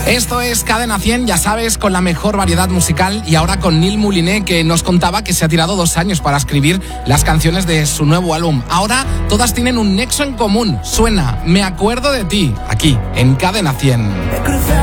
Esto es Cadena 100, ya sabes, con la mejor variedad musical, y ahora con Neil Mouliné, que nos contaba que se ha tirado 2 años para escribir las canciones de su nuevo álbum. Ahora todas tienen un nexo en común. Suena Me acuerdo de ti, aquí, en Cadena 100.